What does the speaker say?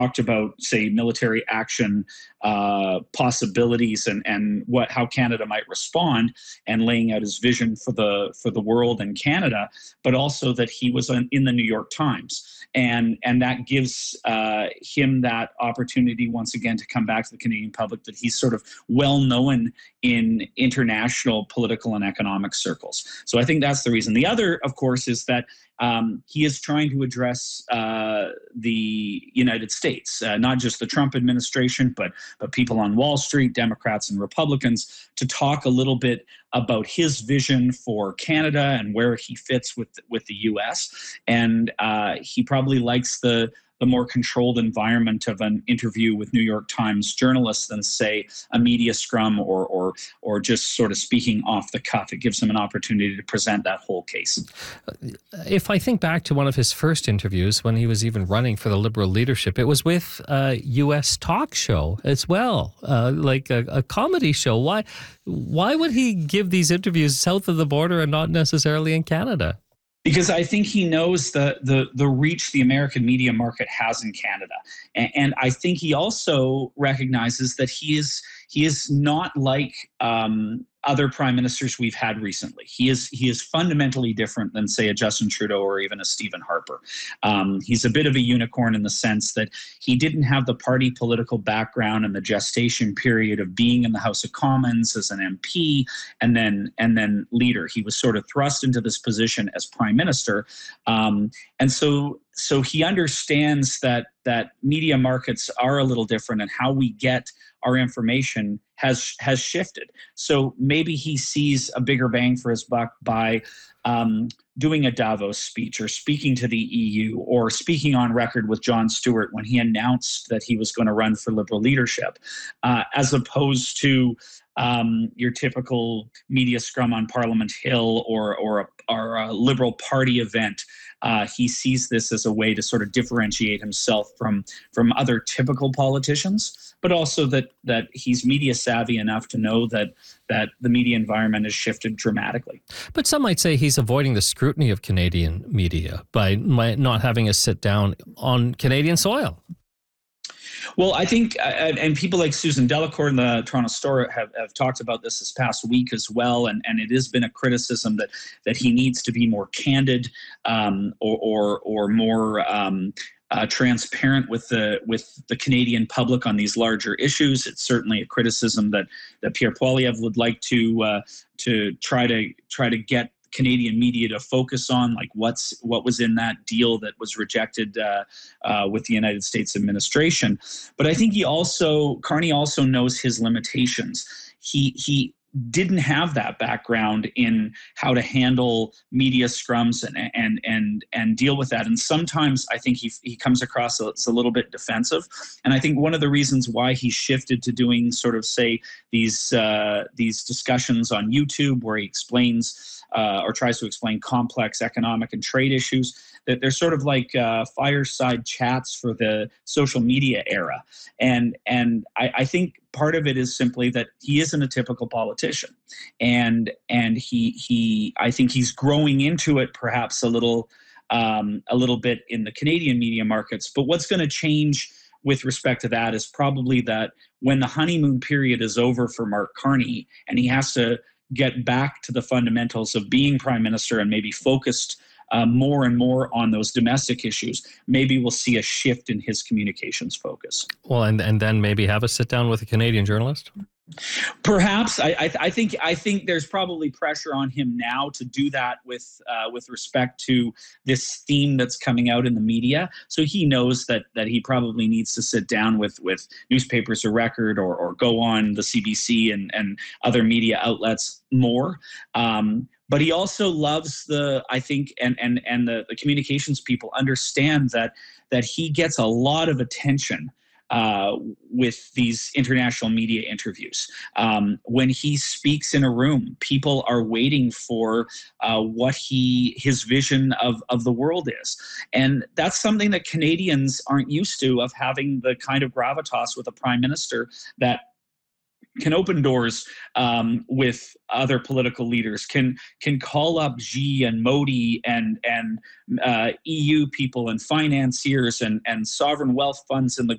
talked about, say, military action possibilities and how Canada might respond, and laying out his vision for the world and Canada, but also that he was in the New York Times, and that gives him that opportunity once again to come back to the Canadian public, that he's sort of well known in international political and economic circles. So I think that's the reason. The other, of course, is that he is trying to address the United States, not just the Trump administration, but people on Wall Street, Democrats and Republicans, to talk a little bit about his vision for Canada and where he fits with the U.S. And he probably likes the more controlled environment of an interview with New York Times journalists than, say, a media scrum or just sort of speaking off the cuff. It gives him an opportunity to present that whole case. If I think back to one of his first interviews when he was even running for the Liberal leadership, it was with a U.S. talk show as well, like a comedy show. Why would he give these interviews south of the border and not necessarily in Canada? Because I think he knows the reach the American media market has in Canada. And I think he also recognizes that he is not like other prime ministers we've had recently. He is fundamentally different than, say, a Justin Trudeau or even a Stephen Harper. He's a bit of a unicorn in the sense that he didn't have the party political background and the gestation period of being in the House of Commons as an MP and then leader. He was sort of thrust into this position as prime minister, and so he understands that media markets are a little different, and how we get our information has shifted. So maybe he sees a bigger bang for his buck by doing a Davos speech, or speaking to the EU, or speaking on record with Jon Stewart when he announced that he was going to run for Liberal leadership, as opposed to your typical media scrum on Parliament Hill or a Liberal Party event. He sees this as a way to sort of differentiate himself from other typical politicians, but also that he's media savvy enough to know that the media environment has shifted dramatically. But some might say he's avoiding the scrutiny of Canadian media by not having us sit down on Canadian soil. Well, I think, and people like Susan Delacour in the Toronto Star have talked about this past week as well, and it has been a criticism that he needs to be more candid, or more transparent with the Canadian public on these larger issues. It's certainly a criticism that Pierre Poilievre would like to try to get Canadian media to focus on, like what was in that deal that was rejected with the United States administration. But I think Carney also knows his limitations. He didn't have that background in how to handle media scrums and deal with that. And sometimes I think he comes across as a little bit defensive. And I think one of the reasons why he shifted to doing sort of, say, these discussions on YouTube where he explains or tries to explain complex economic and trade issues, that they're sort of like fireside chats for the social media era. And I think part of it is simply that he isn't a typical politician. And he I think he's growing into it perhaps a little bit in the Canadian media markets. But what's going to change with respect to that is probably that when the honeymoon period is over for Mark Carney and he has to get back to the fundamentals of being prime minister and maybe focused more and more on those domestic issues, maybe we'll see a shift in his communications focus. Well, and then maybe have a sit down with a Canadian journalist? Perhaps. I think there's probably pressure on him now to do that with respect to this theme that's coming out in the media. So he knows that he probably needs to sit down with newspapers of record or go on the CBC and other media outlets more. But he also loves the communications people understand that he gets a lot of attention with these international media interviews. When he speaks in a room, people are waiting for what his vision of the world is. And that's something that Canadians aren't used to, of having the kind of gravitas with a prime minister that can open doors with other political leaders, can call up Xi and Modi and EU people and financiers and sovereign wealth funds in the